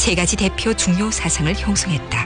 세 가지 대표 중요 사상을 형성했다.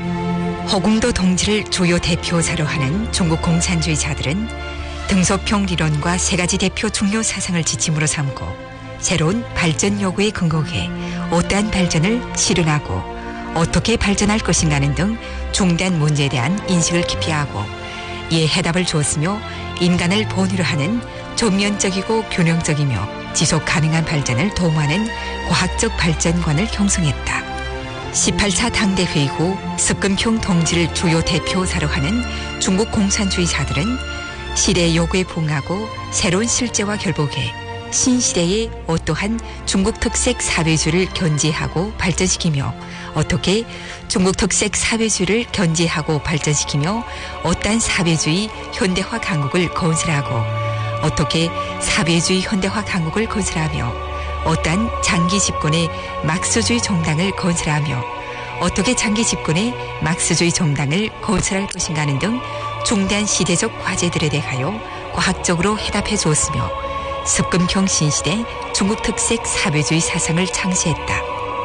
허궁도 동지를 주요 대표자로 하는 중국 공산주의자들은 등소평 리론과 세 가지 대표 중요 사상을 지침으로 삼고 새로운 발전 요구에 근거해 어떠한 발전을 실현하고 어떻게 발전할 것인가는 등 중대한 문제에 대한 인식을 깊이 하고 이에 해답을 주었으며 인간을 본위로 하는 전면적이고 균형적이며 지속 가능한 발전을 도모하는 과학적 발전관을 형성했다. 18차 당대회의 후 습근평 동지를 주요 대표자로 하는 중국 공산주의자들은 시대의 요구에 부응하고 새로운 실제와 결복해 신시대의 어떠한 중국 특색 사회주의를 견지하고 발전시키며 어떻게 중국 특색 사회주의를 견지하고 발전시키며 어떠한 사회주의 현대화 강국을 건설하고 어떻게 사회주의 현대화 강국을 건설하며 어떠한 장기 집권의 막스주의 정당을 건설하며 어떻게 장기 집권의 막스주의 정당을 건설할 것인가는 등 중대한 시대적 과제들에 대하여 과학적으로 해답해 주었으며 습근평 신시대 중국 특색 사회주의 사상을 창시했다.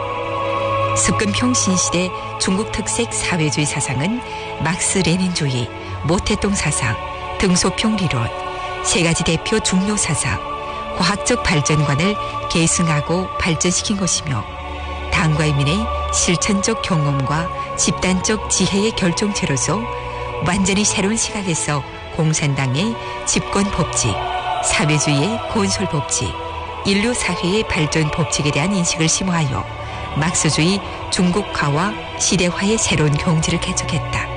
습근평 신시대 중국 특색 사회주의 사상은 막스 레닌주의, 모태동 사상, 등소평 리론, 세 가지 대표 중요 사상, 과학적 발전관을 계승하고 발전시킨 것이며 당과 인민의 실천적 경험과 집단적 지혜의 결정체로서 완전히 새로운 시각에서 공산당의 집권 법칙, 사회주의의 건설 법칙, 인류 사회의 발전 법칙에 대한 인식을 심화하여 막스주의 중국화와 시대화의 새로운 경지를 개척했다.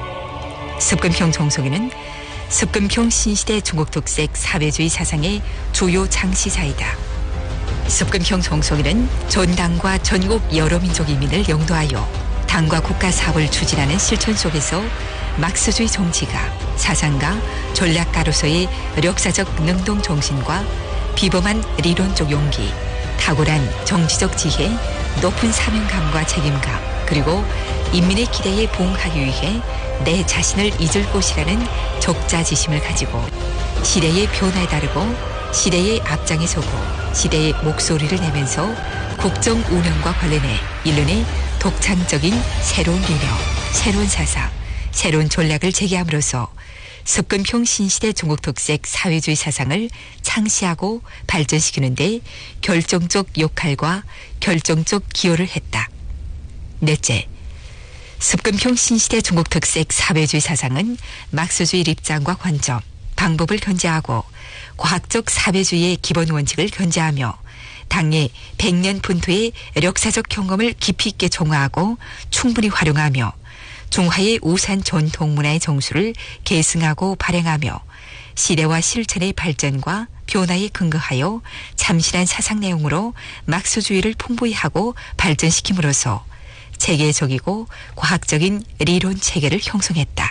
습근평 정석이는 습근평 신시대 중국 특색 사회주의 사상의 주요 창시자이다. 습근평 정석이는 전당과 전국 여러 민족 이민을 영도하여 당과 국가 사업을 추진하는 실천 속에서 막스주의 정치가 사상가, 전략가로서의 역사적 능동 정신과 비범한 리론적 용기, 탁월한 정치적 지혜, 높은 사명감과 책임감, 그리고 인민의 기대에 부응하기 위해 내 자신을 잊을 곳이라는 적자지심을 가지고 시대의 변화에 따르고 시대의 앞장에 서고 시대의 목소리를 내면서 국정 운영과 관련해 인륜의 독창적인 새로운 리력, 새로운 사상, 새로운 전략을 제기함으로써 습근평 신시대 중국 특색 사회주의 사상을 창시하고 발전시키는 데 결정적 역할과 결정적 기여를 했다. 넷째, 습근평 신시대 중국 특색 사회주의 사상은 막스주의 입장과 관점, 방법을 견제하고 과학적 사회주의의 기본 원칙을 견제하며 당의 100년 분토의 역사적 경험을 깊이 있게 종합하고 충분히 활용하며 중화의 우산 전통 문화의 정수를 계승하고 발행하며 시대와 실천의 발전과 변화에 근거하여 참신한 사상 내용으로 막스주의를 풍부히 하고 발전시킴으로써 체계적이고 과학적인 리론 체계를 형성했다.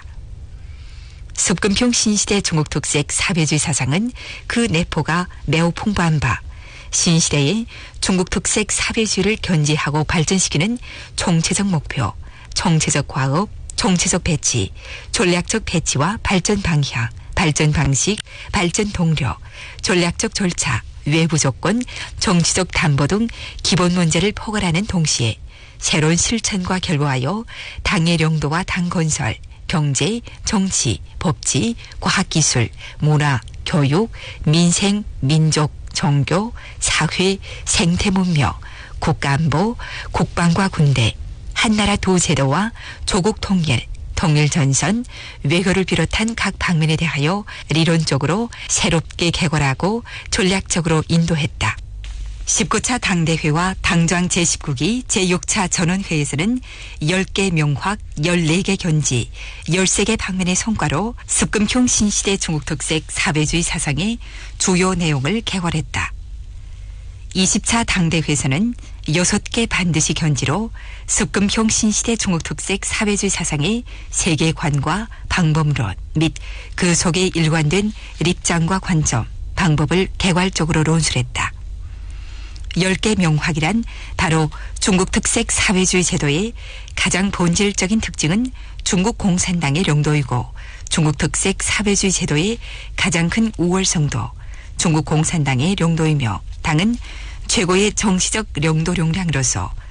습근평 신시대 중국 특색 사회주의 사상은 그 내포가 매우 풍부한 바 신시대의 중국 특색 사회주의를 견지하고 발전시키는 총체적 목표, 총체적 과업, 총체적 배치, 전략적 배치와 발전 방향, 발전 방식, 발전 동력, 전략적 절차, 외부 조건, 정치적 담보 등 기본 문제를 포괄하는 동시에 새로운 실천과 결부하여 당의 영도와 당 건설, 경제, 정치, 법치, 과학기술, 문화, 교육, 민생, 민족, 종교, 사회, 생태문명, 국가안보, 국방과 군대, 한나라 두 제도와 조국 통일, 통일전선, 외교를 비롯한 각 방면에 대하여 리론적으로 새롭게 개괄하고 전략적으로 인도했다. 19차 당대회와 당장 제19기 제6차 전원회에서는 10개 명확, 14개 견지, 13개 방면의 성과로 습근평 신시대 중국 특색 사회주의 사상의 주요 내용을 개괄했다. 20차 당대회에서는 6개 반드시 견지로 습근평 신시대 중국 특색 사회주의 사상의 세계관과 방법론 및 그 속에 일관된 입장과 관점, 방법을 개괄적으로 논술했다. 10개 명확이란 바로 중국 특색 사회주의 제도의 가장 본질적인 특징은 중국 공산당의 영도이고 중국 특색 사회주의 제도의 가장 큰 우월성도 중국 공산당의 영도이며 당은 최고의 정치적 영도력량으로서